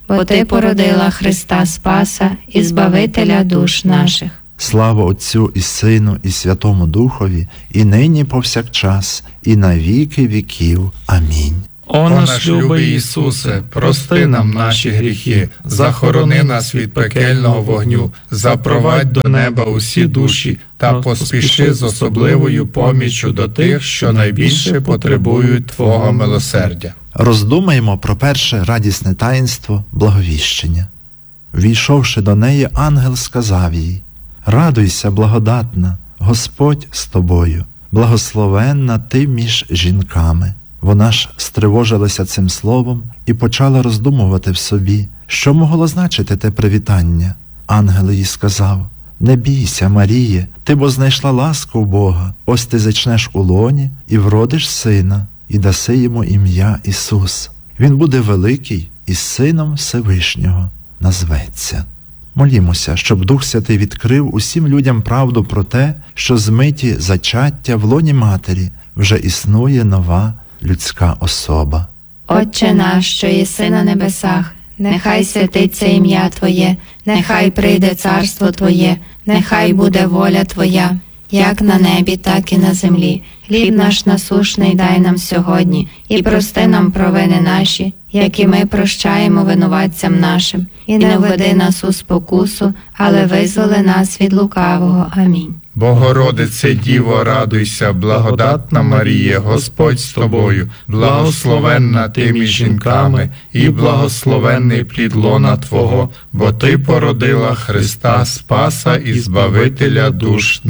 бо Ти породила Христа Спаса і Збавителя душ наших. Слава Отцю і Сину і Святому Духові, і нині повсякчас, і на віки віків. Амінь. О наш любий Ісусе, прости нам наші гріхи, захорони нас від пекельного вогню, запровадь до неба усі душі та поспіши з особливою поміччю до тих, що найбільше потребують Твого милосердя. Роздумаємо про перше радісне таїнство – благовіщення. Війшовши до неї, ангел сказав їй: «Радуйся, благодатна, Господь з тобою, благословенна ти між жінками». Вона ж стривожилася цим словом і почала роздумувати в собі, що могло значити те привітання. Ангел їй сказав: «Не бійся, Маріє, ти бо знайшла ласку в Бога, ось ти зачнеш у лоні і вродиш сина, і даси йому ім'я Ісус. Він буде великий і Сином Всевишнього назветься». Молімося, щоб Дух Святий відкрив усім людям правду про те, що з миті зачаття в лоні матері вже існує нова людська особа. Отче наш, що єси на небесах, нехай святиться ім'я Твоє, нехай прийде царство Твоє, нехай буде воля Твоя, як на небі, так і на землі. Хліб наш насушний дай нам сьогодні, і прости нам провини наші, як і ми прощаємо винуватцям нашим. І не введи нас у спокусу, але визволи нас від лукавого. Амінь. Богородице Діво, радуйся, благодатна Марія, Господь з тобою, благословенна ти між жінками, і благословенний плід лона Твого, бо Ти породила Христа Спаса і Збавителя душ